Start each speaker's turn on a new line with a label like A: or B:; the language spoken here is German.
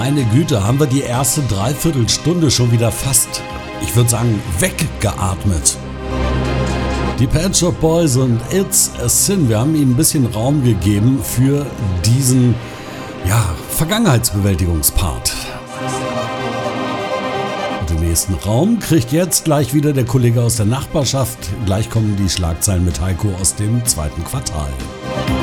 A: Meine Güte, haben wir die erste Dreiviertelstunde schon wieder fast, ich würde sagen, weggeatmet. Die Pet Shop Boys und It's a Sin, wir haben ihnen ein bisschen Raum gegeben für diesen, Vergangenheitsbewältigungspart. Und den nächsten Raum kriegt jetzt gleich wieder der Kollege aus der Nachbarschaft. Gleich kommen die Schlagzeilen mit Heiko aus dem zweiten Quartal.